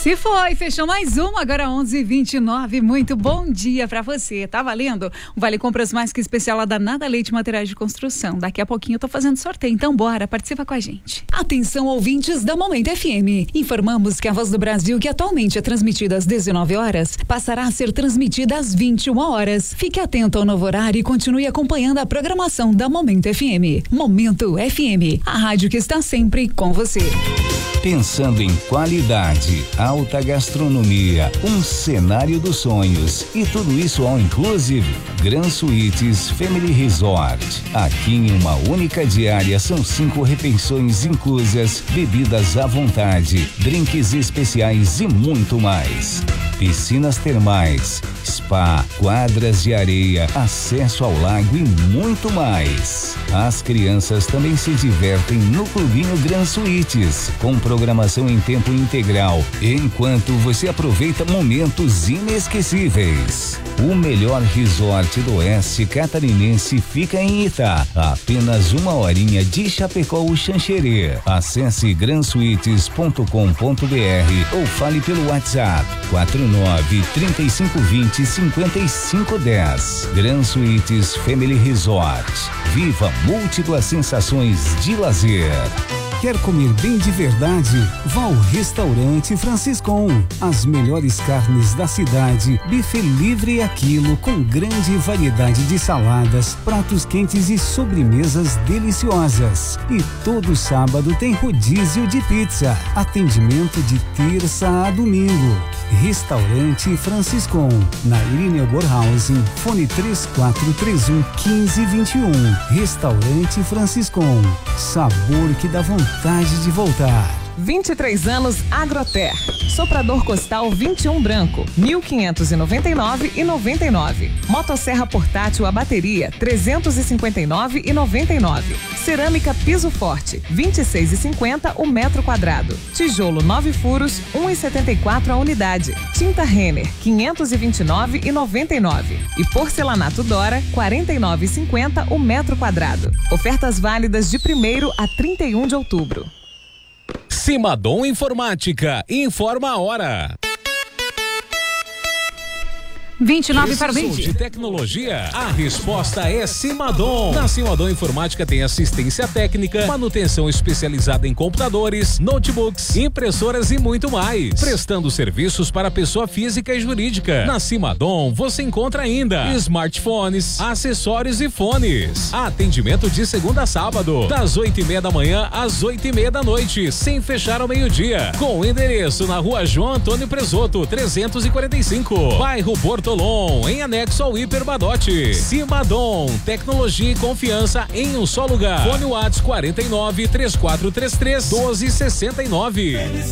Se foi, fechou mais uma, agora 11h29. Muito bom dia pra você. Tá valendo? Um Vale Compras mais que especial lá da Nada Leite Materiais de Construção. Daqui a pouquinho eu tô fazendo sorteio, então bora, participa com a gente. Atenção, ouvintes da Momento FM. Informamos que a Voz do Brasil, que atualmente é transmitida às 19 horas, passará a ser transmitida às 21 horas. Fique atento ao novo horário e continue acompanhando a programação da Momento FM. Momento FM, a rádio que está sempre com você. Pensando em qualidade, alta gastronomia, um cenário dos sonhos e tudo isso all inclusive. Gran Suites Family Resort. Aqui em uma única diária são 5 refeições inclusas, bebidas à vontade, drinks especiais e muito mais. Piscinas termais, spa, quadras de areia, acesso ao lago e muito mais. As crianças também se divertem no Clubinho Gran Suites, com programação em tempo integral, enquanto você aproveita momentos inesquecíveis. O melhor resort do oeste catarinense fica em Itá, a apenas 1 horinha de Chapecó ou Xanxerê. Acesse gransuites.com.br ou fale pelo WhatsApp 49-3520-5510. Gran Suites Family Resort. Viva múltiplas sensações de lazer. Quer comer bem de verdade? Vá ao Restaurante Franciscon. As melhores carnes da cidade, buffet livre a quilo com grande variedade de saladas, pratos quentes e sobremesas deliciosas. E todo sábado tem rodízio de pizza. Atendimento de terça a domingo. Restaurante Franciscon, na Irineu Borhausen, fone 3431-1521. Restaurante Franciscon, sabor que dá vontade de voltar. 23 anos Agroter. Soprador Costal 21 branco, 1.599,99. Motosserra portátil a bateria, 359,99. Cerâmica piso forte, 26,50 o metro quadrado. Tijolo 9 furos, 1,74 a unidade. Tinta Renner, 529,99. E porcelanato Dora, 49,50 o metro quadrado. Ofertas válidas de 1º a 31 de outubro. Simadom Informática, informa a hora. 29 para 20. De tecnologia, a resposta é Simadom. Na Simadom Informática tem assistência técnica, manutenção especializada em computadores, notebooks, impressoras e muito mais. Prestando serviços para pessoa física e jurídica. Na Simadom você encontra ainda smartphones, acessórios e fones. Atendimento de segunda a sábado, das 8:30 da manhã às 8:30 da noite, sem fechar ao meio-dia. Com o endereço na Rua João Antônio Presoto, 345, bairro Porto Tolon, em anexo ao Hiper Badote. Simadom, tecnologia e confiança em um só lugar. Fone WhatsApp 49-3433-1269.